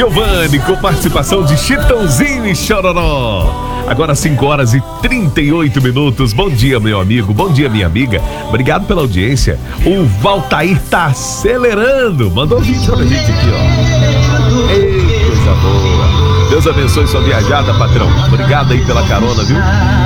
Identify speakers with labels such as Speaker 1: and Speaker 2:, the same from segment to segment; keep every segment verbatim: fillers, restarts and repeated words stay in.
Speaker 1: Giovanni, com participação de Chitãozinho e Chororó. Agora cinco horas e trinta e oito minutos. Bom dia, meu amigo. Bom dia, minha amiga. Obrigado pela audiência. O Valtair tá acelerando. Mandou um vídeo pra gente aqui, ó. Ei, coisa boa. Deus abençoe sua viajada, patrão. Obrigado aí pela carona, viu?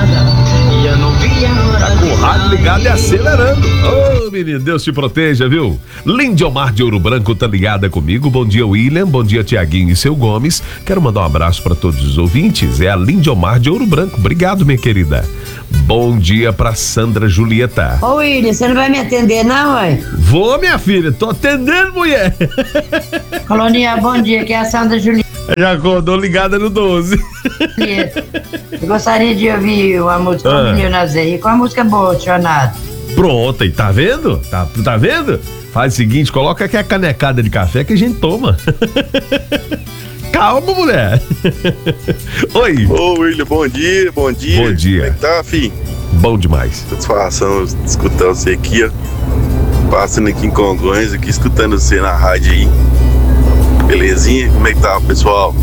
Speaker 1: Tá com o rádio ligado e acelerando. Ô, oh, menino, Deus te proteja, viu? Lindomar de Ouro Branco tá ligada comigo. Bom dia, William. Bom dia, Tiaguinho e seu Gomes. Quero mandar um abraço pra todos os ouvintes. É a Lindomar de Ouro Branco. Obrigado, minha querida. Bom dia pra Sandra Julieta.
Speaker 2: Ô, William, você não vai me atender, não, ué?
Speaker 1: Vou, minha filha. Tô atendendo, mulher.
Speaker 2: Colonia, bom dia. Que é a Sandra Julieta.
Speaker 1: Já acordou ligada no doze.
Speaker 2: Eu gostaria de ouvir uma música do Menino Nazaré, com a música boa, Tionado.
Speaker 1: Pronto, e tá vendo? Tá, tá vendo? Faz o seguinte, coloca aqui a canecada de café que a gente toma. Calma, mulher. Oi.
Speaker 3: Ô, William, bom dia, bom dia.
Speaker 1: Bom dia.
Speaker 3: Como é que tá, filho?
Speaker 1: Bom demais.
Speaker 3: Satisfação escutando você aqui, ó. Passando aqui em Congonhas, aqui escutando você na rádio aí. Belezinha? Como é que tá, pessoal?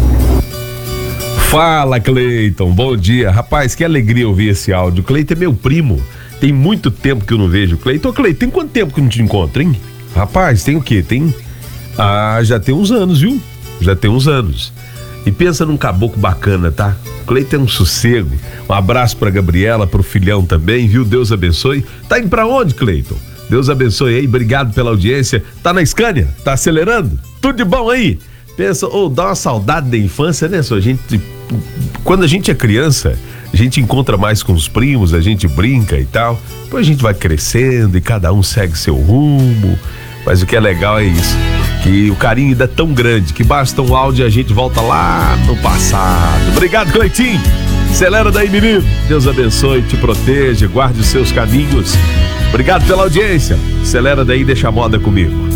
Speaker 1: Fala, Cleiton, bom dia. Rapaz, que alegria ouvir esse áudio. Cleiton é meu primo. Tem muito tempo que eu não vejo o Cleiton. Ô, Cleiton, tem quanto tempo que eu não te encontro, hein? Rapaz, tem o quê? Tem... Ah, já tem uns anos, viu? Já tem uns anos. E pensa num caboclo bacana, tá? Cleiton é um sossego. Um abraço pra Gabriela, pro filhão também, viu? Deus abençoe. Tá indo pra onde, Cleiton? Deus abençoe aí, obrigado pela audiência. Tá na Scania? Tá acelerando? Tudo de bom aí? Pensa, ou oh, dá uma saudade da infância, né? Só a gente, quando a gente é criança, a gente encontra mais com os primos, a gente brinca e tal. Depois a gente vai crescendo e cada um segue seu rumo. Mas o que é legal é isso, que o carinho ainda é tão grande que basta um áudio e a gente volta lá no passado. Obrigado, Cleitinho. Acelera daí, menino. Deus abençoe, te proteja, guarde os seus caminhos. Obrigado pela audiência. Acelera daí e deixa a moda comigo.